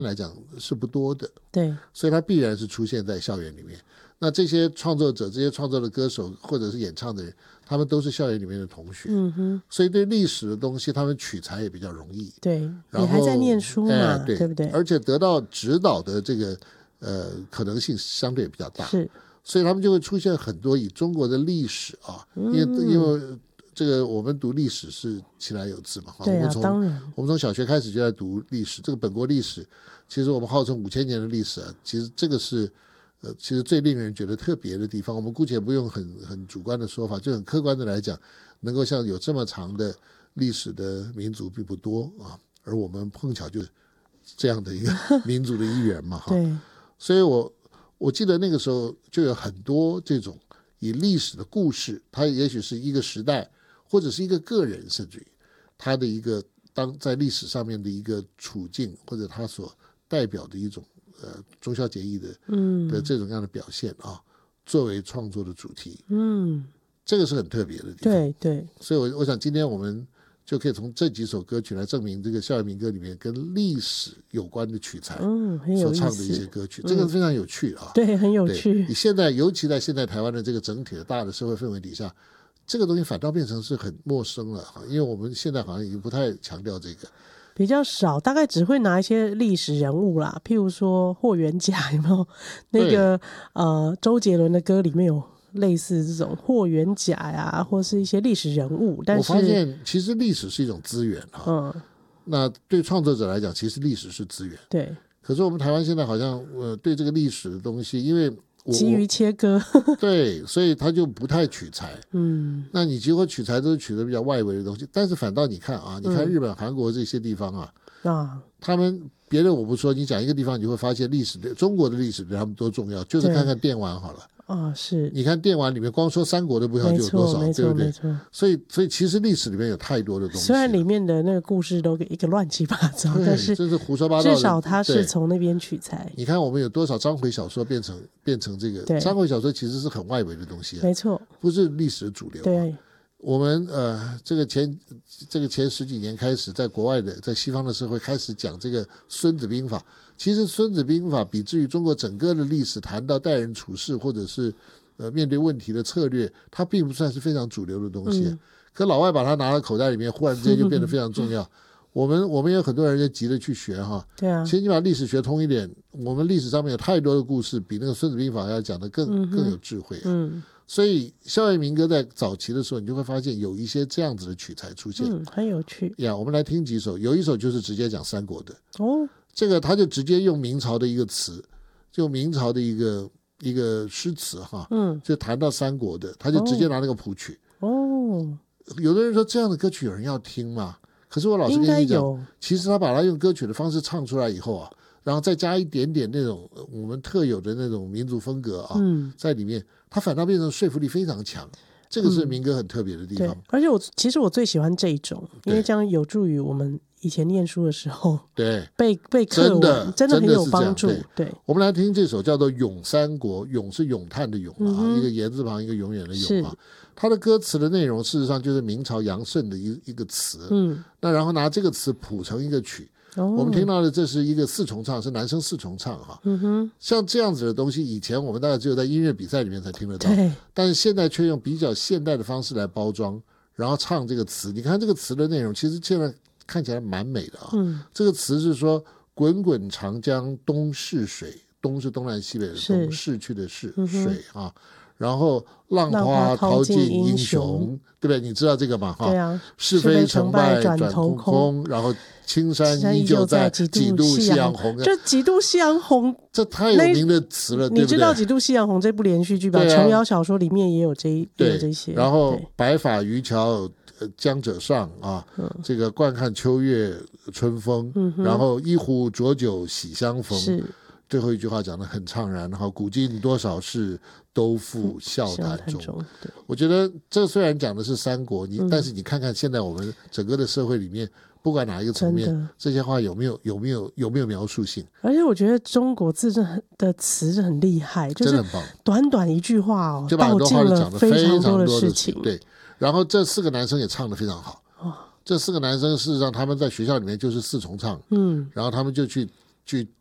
来讲是不多的， 对， 所以它必然是出现在校园里面。那这些创作者、这些创作的歌手或者是演唱的人，他们都是校园里面的同学，所以对历史的东西他们取材也比较容易。 对， 然后你还在念书嘛， 对不对？ 而且得到指导的这个可能性相对比较大， 是， 所以他们就会出现很多以中国的历史啊，因为这个我们读历史是其来有自嘛， 对啊，当然， 我们从小学开始就在读历史，这个本国历史，其实我们号称5000年的历史啊，其实这个是其实最令人觉得特别的地方。我们姑且不用很主观的说法，就很客观的来讲，能够像有这么长的历史的民族并不多啊，而我们碰巧就是这样的一个民族的一员嘛，哈。 对， 所以我记得那个时候就有很多这种以历史的故事，它也许是一个时代，或者是一个个人，甚至于他的一个在历史上面的一个处境，或者他所代表的一种忠孝节义的这种样的表现啊，作为创作的主题，这个是很特别的地方。 对对， 所以我想今天我们就可以从这几首歌曲来证明这个校园民歌里面跟历史有关的曲材所唱的一些歌曲，这个非常有趣啊。 对，很有趣。 你现在尤其在现在台湾的这个整体的大的社会氛围底下，这个东西反倒变成是很陌生了，因为我们现在好像已经不太强调这个， 比较少，大概只会拿一些历史人物啦，譬如说霍元甲，有没有那个周杰伦的歌里面有类似这种霍元甲呀，或是一些历史人物。但是我发现其实历史是一种资源哈，那对创作者来讲，其实历史是资源。 对。 可是我们台湾现在好像对这个历史的东西，因为急于切割， 对，所以他就不太取材。那你结果取材都是取的比较外围的东西，但是反倒你看啊，你看日本、韩国这些地方啊，他们别的我不说，你讲一个地方，你就会发现中国的历史对他们多重要，就是看看电玩好了。 是， 你看电玩里面光说三国的不知道就有多少，对不对？所以其实历史里面有太多的东西， 虽然里面的那个故事都一个乱七八糟，但是这是胡说八道的， 至少他是从那边取材。 你看我们有多少章回小说变成这个章回小说，其实是很外围的东西， 没错， 不是历史的主流。 对， 我们这个前10几年开始，在国外的在西方的社会开始讲这个《孙子兵法》。其实《孙子兵法》比至于中国整个的历史谈到待人处事或者是面对问题的策略，它并不算是非常主流的东西。可老外把它拿到口袋里面，忽然之间就变得非常重要。我们有很多人就急着去学哈。 对啊。 其实你把历史学通一点，我们历史上面有太多的故事，比那个《孙子兵法》要讲的更有智慧。所以校园民歌在早期的时候，你就会发现有一些这样子的曲材出现， 很有趣呀。我们来听几首，有一首就是直接讲三国的这个他就直接用明朝的一个词，就明朝的一个诗词哈，就谈到三国的，他就直接拿那个谱曲。有的人说这样的歌曲有人要听吗？可是我老实跟你讲，其实他把它用歌曲的方式唱出来以后然后再加一点点那种我们特有的那种民族风格在里面，它反倒变成说服力非常强。这个是民歌很特别的地方。 而且其实我最喜欢这一种，因为这样有助于我们以前念书的时候， 对， 背课文真的很有帮助。 对，我们来听这首叫做《咏三国》，咏是咏叹的咏一个言字旁一个永远的永它的歌词的内容事实上就是明朝杨慎的一个词，那然后拿这个词谱成一个曲。我们听到的这是一个四重唱，是男生四重唱像这样子的东西，以前我们大概只有在音乐比赛里面才听得到，但是现在却用比较现代的方式来包装，然后唱这个词。你看这个词的内容，其实现在看起来蛮美的这个词是说滚滚长江东逝水，东是东南西北的东，逝去的逝，水然后浪花淘尽英雄，对不对？你知道这个吗？ 对啊， 是非成败转头空，然后青山依旧在，几度夕阳红。 这几度夕阳红， 这太有名的词了，对不对？ 你知道几度夕阳红这部连续剧吧？琼瑶小说里面也有这些。 然后白发渔樵江者上这个惯看秋月春风，然后一壶浊酒喜相逢。是。最后一句话讲得很怅然，古今多少事，都付笑谈中。我觉得这虽然讲的是三国，但是你看看现在我们整个的社会里面，不管哪一个层面，这些话有没有描述性？而且我觉得中国字的词是很厉害，就是短短一句话就把很多话讲得非常多的事情。 对，然后这4个男生也唱得非常好。这4个男生事实上他们在学校里面就是四重唱，然后他们就去去